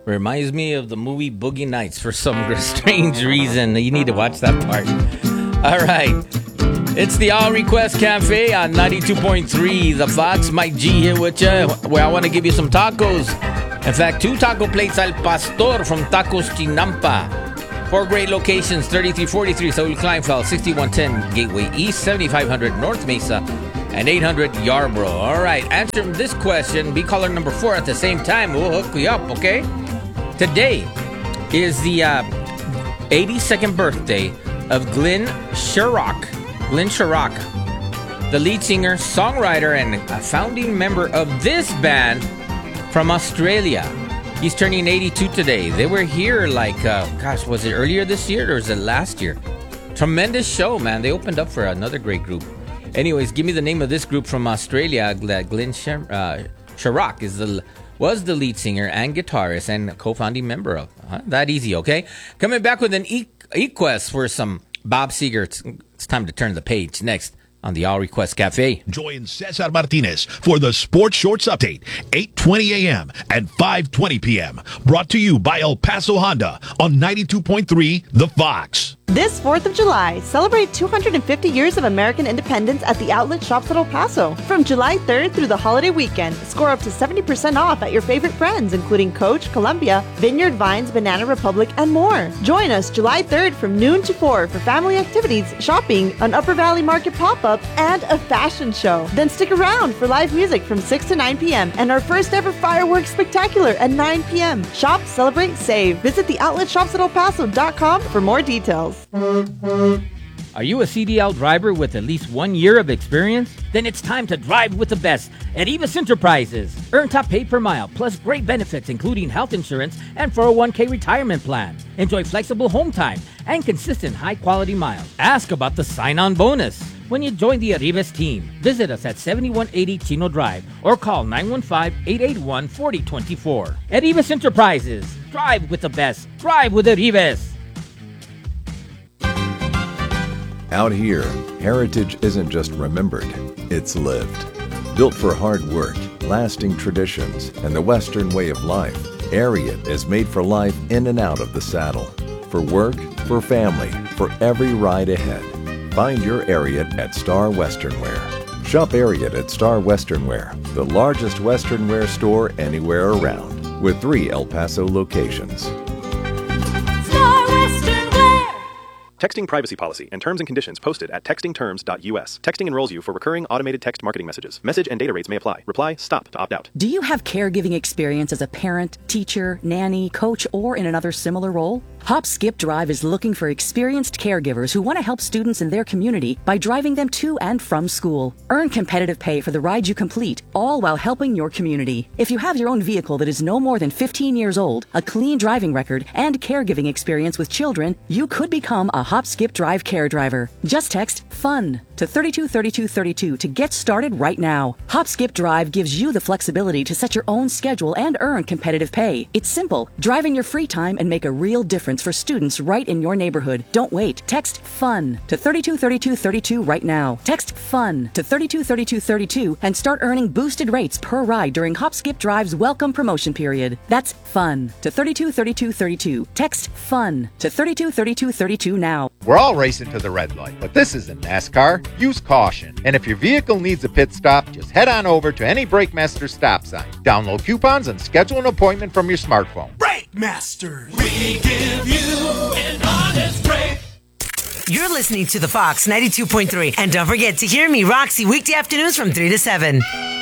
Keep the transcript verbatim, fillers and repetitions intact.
Reminds me of the movie Boogie Nights for some strange reason. You need to watch that part. All right. It's the All Request Cafe on ninety-two point three The Fox. Mike G here with you, where I want to give you some tacos. In fact, two taco plates al pastor from Tacos Chinampa. Four great locations, thirty-three forty-three Saul Kleinfeld, sixty-one ten Gateway East, seventy-five hundred North Mesa, and eight hundred Yarborough. All right, answer this question. Be caller number four at the same time. We'll hook you up, okay? Today is the uh, eighty-second birthday of Glenn Sharrock. Glenn Sharrock, the lead singer, songwriter, and a founding member of this band from Australia. He's turning eighty-two today. They were here like, uh, gosh, was it earlier this year or was it last year? Tremendous show, man. They opened up for another great group. Anyways, give me the name of this group from Australia. Glenn Shar- uh, Sharrock is the was the lead singer and guitarist and co-founding member of. Huh? That easy, okay? Coming back with an e- e-quest for some Bob Seger. It's, it's time to turn the page next on the All Request Cafe. Join Cesar Martinez for the Sports Shorts Update, eight twenty a.m. and five twenty p.m. Brought to you by El Paso Honda on ninety-two point three The Fox. This fourth of July, celebrate two hundred fifty years of American independence at the outlet shops at El Paso. From July third through the holiday weekend, score up to seventy percent off at your favorite brands, including Coach, Columbia, Vineyard Vines, Banana Republic, and more. Join us July third from noon to four for family activities, shopping, an Upper Valley Market pop-up, and a fashion show. Then stick around for live music from six to nine p.m. and our first ever fireworks spectacular at nine p.m. Shop, celebrate, save. Visit the outlet shops at el paso dot com for more details. Are you a C D L driver with at least one year of experience? Then it's time to drive with the best at Evis Enterprises. Earn top pay per mile, plus great benefits including health insurance and four oh one k retirement plan. Enjoy flexible home time and consistent high-quality miles. Ask about the sign-on bonus when you join the Arribas team. Visit us at seventy-one eighty Chino Drive or call nine one five, eight eight one, four oh two four. At Evis Enterprises, drive with the best. Drive with Arribas. Out here, heritage isn't just remembered, it's lived. Built for hard work, lasting traditions, and the Western way of life, Ariat is made for life in and out of the saddle. For work, for family, for every ride ahead. Find your Ariat at Star Western Wear. Shop Ariat at Star Western Wear, the largest Western wear store anywhere around, with three El Paso locations. Texting privacy policy and terms and conditions posted at texting terms dot u s. Texting enrolls you for recurring automated text marketing messages. Message and data rates may apply. Reply STOP to opt out. Do you have caregiving experience as a parent, teacher, nanny, coach, or in another similar role? Hop Skip Drive is looking for experienced caregivers who want to help students in their community by driving them to and from school. Earn competitive pay for the ride you complete, all while helping your community. If you have your own vehicle that is no more than fifteen years old, a clean driving record, and caregiving experience with children, you could become a Hop Skip Drive care driver. Just text FUN to thirty-two thirty-two thirty-two to get started right now. Hop Skip Drive gives you the flexibility to set your own schedule and earn competitive pay. It's simple. Drive in your free time and make a real difference for students right in your neighborhood. Don't wait. Text FUN to thirty-two thirty-two thirty-two right now. Text FUN to thirty-two thirty-two thirty-two and start earning boosted rates per ride during Hop Skip Drive's welcome promotion period. That's FUN to thirty-two thirty-two thirty-two. Text FUN to thirty-two thirty-two thirty-two now. We're all racing to the red light, but this isn't NASCAR. Use caution. And if your vehicle needs a pit stop, just head on over to any Brakemaster stop sign. Download coupons and schedule an appointment from your smartphone. Brakemaster, we give you an honest break. You're listening to The Fox ninety-two point three. And don't forget to hear me, Roxy, weekday afternoons from three to seven.